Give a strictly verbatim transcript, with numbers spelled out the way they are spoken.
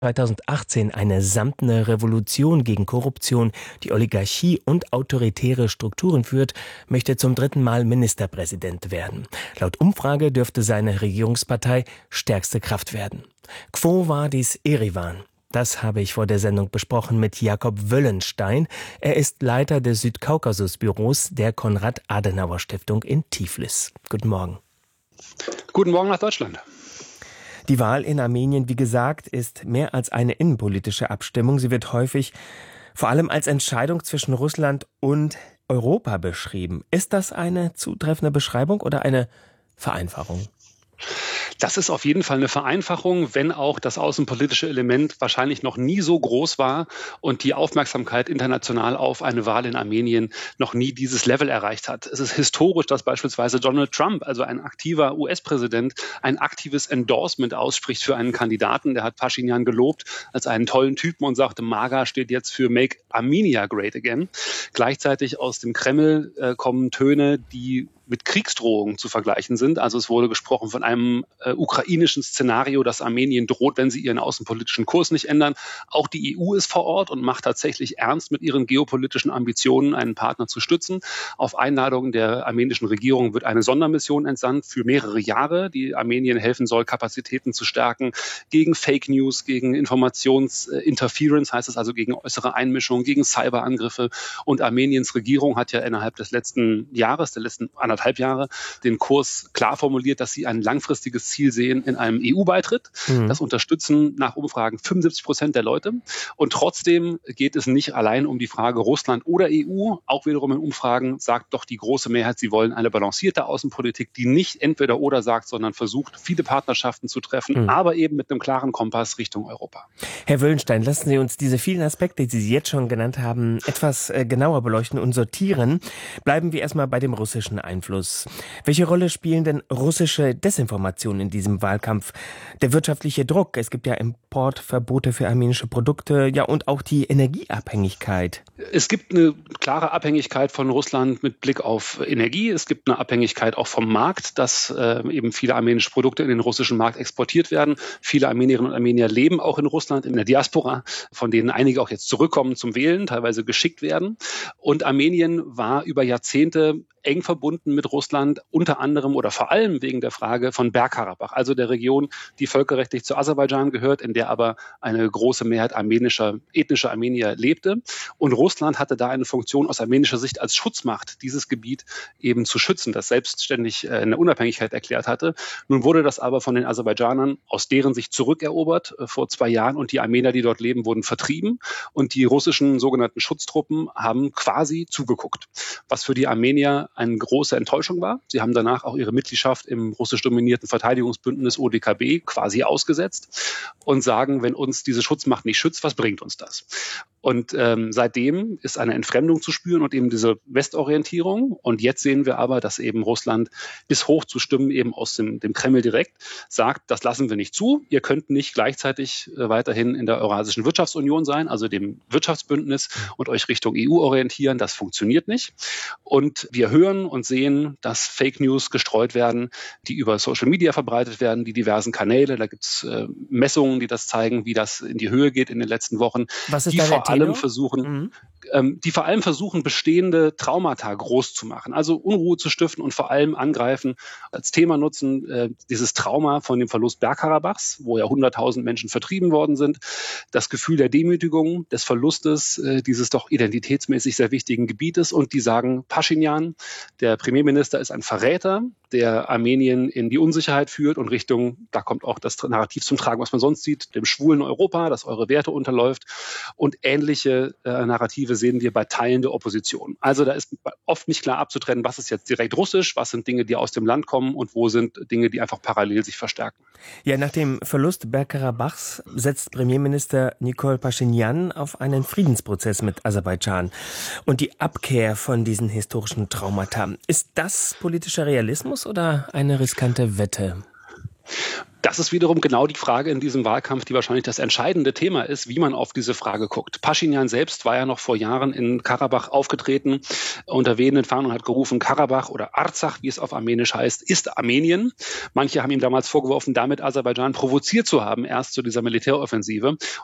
zweitausendachtzehn eine samtene Revolution gegen Korruption, die Oligarchie und autoritäre Strukturen führt, möchte zum dritten Mal Ministerpräsident werden. Laut Umfrage dürfte seine Regierungspartei stärkste Kraft werden. Quo vadis Erivan? Das habe ich vor der Sendung besprochen mit Jakob Wöllenstein. Er ist Leiter des Südkaukasus-Büros der Konrad-Adenauer-Stiftung in Tiflis. Guten Morgen. Guten Morgen nach Deutschland. Die Wahl in Armenien, wie gesagt, ist mehr als eine innenpolitische Abstimmung. Sie wird häufig vor allem als Entscheidung zwischen Russland und Europa beschrieben. Ist das eine zutreffende Beschreibung oder eine Vereinfachung? Das ist auf jeden Fall eine Vereinfachung, wenn auch das außenpolitische Element wahrscheinlich noch nie so groß war und die Aufmerksamkeit international auf eine Wahl in Armenien noch nie dieses Level erreicht hat. Es ist historisch, dass beispielsweise Donald Trump, also ein aktiver U S-Präsident, ein aktives Endorsement ausspricht für einen Kandidaten. Der hat Pashinyan gelobt als einen tollen Typen und sagte, MAGA steht jetzt für Make Armenia Great Again. Gleichzeitig aus dem Kreml äh, kommen Töne, die mit Kriegsdrohungen zu vergleichen sind. Also es wurde gesprochen von einem äh, ukrainischen Szenario, das Armenien droht, wenn sie ihren außenpolitischen Kurs nicht ändern. Auch die E U ist vor Ort und macht tatsächlich ernst mit ihren geopolitischen Ambitionen, einen Partner zu stützen. Auf Einladung der armenischen Regierung wird eine Sondermission entsandt für mehrere Jahre, die Armenien helfen soll, Kapazitäten zu stärken gegen Fake News, gegen Informationsinterference, heißt es also gegen äußere Einmischung, gegen Cyberangriffe. Und Armeniens Regierung hat ja innerhalb des letzten Jahres, der letzten anderthalb Jahre, den Kurs klar formuliert, dass sie ein langfristiges Ziel sehen in einem E U-Beitritt. Mhm. Das unterstützen nach Umfragen fünfundsiebzig Prozent der Leute. Und trotzdem geht es nicht allein um die Frage Russland oder E U. Auch wiederum in Umfragen sagt doch die große Mehrheit, sie wollen eine balancierte Außenpolitik, die nicht entweder oder sagt, sondern versucht, viele Partnerschaften zu treffen, mhm. aber eben mit einem klaren Kompass Richtung Europa. Herr Wöllenstein, lassen Sie uns diese vielen Aspekte, die Sie jetzt schon genannt haben, etwas genauer beleuchten und sortieren. Bleiben wir erstmal bei dem russischen Einfluss. Welche Rolle spielen denn russische Desinformationen in diesem Wahlkampf? Der wirtschaftliche Druck, es gibt ja Importverbote für armenische Produkte, ja und auch die Energieabhängigkeit. Es gibt eine klare Abhängigkeit von Russland mit Blick auf Energie. Es gibt eine Abhängigkeit auch vom Markt, dass äh, eben viele armenische Produkte in den russischen Markt exportiert werden. Viele Armenierinnen und Armenier leben auch in Russland, in der Diaspora, von denen einige auch jetzt zurückkommen zum Wählen, teilweise geschickt werden. Und Armenien war über Jahrzehnte eng verbunden mit Russland, unter anderem oder vor allem wegen der Frage von Bergkarabach, also der Region, die völkerrechtlich zu Aserbaidschan gehört, in der aber eine große Mehrheit armenischer, ethnischer Armenier lebte. Und Russland hatte da eine Funktion aus armenischer Sicht als Schutzmacht, dieses Gebiet eben zu schützen, das selbstständig eine Unabhängigkeit erklärt hatte. Nun wurde das aber von den Aserbaidschanern aus deren Sicht zurückerobert äh, vor zwei Jahren und die Armenier, die dort leben, wurden vertrieben und die russischen sogenannten Schutztruppen haben quasi zugeguckt, was für die Armenier eine große Enttäuschung war. Sie haben danach auch ihre Mitgliedschaft im russisch dominierten Verteidigungsbündnis O D K B quasi ausgesetzt und sagen, wenn uns diese Schutzmacht nicht schützt, was bringt uns das? Und ähm, seitdem ist eine Entfremdung zu spüren und eben diese Westorientierung. Und jetzt sehen wir aber, dass eben Russland bis hoch zu Stimmen eben aus dem, dem Kreml direkt sagt, das lassen wir nicht zu. Ihr könnt nicht gleichzeitig äh, weiterhin in der Eurasischen Wirtschaftsunion sein, also dem Wirtschaftsbündnis, und euch Richtung E U orientieren. Das funktioniert nicht. Und wir hören und sehen, dass Fake News gestreut werden, die über Social Media verbreitet werden, die diversen Kanäle. Da gibt es äh, Messungen, die das zeigen, wie das in die Höhe geht in den letzten Wochen. Was ist die vor allem versuchen, mhm. ähm, die vor allem versuchen, bestehende Traumata groß zu machen, also Unruhe zu stiften und vor allem angreifen, als Thema nutzen, äh, dieses Trauma von dem Verlust Bergkarabachs, wo ja hunderttausend Menschen vertrieben worden sind, das Gefühl der Demütigung, des Verlustes äh, dieses doch identitätsmäßig sehr wichtigen Gebietes, und die sagen, Pashinyan, der Premierminister, ist ein Verräter, der Armenien in die Unsicherheit führt und Richtung, da kommt auch das Narrativ zum Tragen, was man sonst sieht, dem schwulen Europa, das eure Werte unterläuft, und ähnliche äh, Narrative sehen wir bei Teilen der Opposition. Also da ist oft nicht klar abzutrennen, was ist jetzt direkt russisch, was sind Dinge, die aus dem Land kommen und wo sind Dinge, die einfach parallel sich verstärken. Ja, nach dem Verlust Bergkarabachs setzt Premierminister Nikol Pashinyan auf einen Friedensprozess mit Aserbaidschan und die Abkehr von diesen historischen Traumata. Ist das politischer Realismus oder eine riskante Wette? Das ist wiederum genau die Frage in diesem Wahlkampf, die wahrscheinlich das entscheidende Thema ist, wie man auf diese Frage guckt. Paschinjan selbst war ja noch vor Jahren in Karabach aufgetreten, unter wehenden Fahnen und hat gerufen, Karabach oder Arzach, wie es auf Armenisch heißt, ist Armenien. Manche haben ihm damals vorgeworfen, damit Aserbaidschan provoziert zu haben, erst zu dieser Militäroffensive.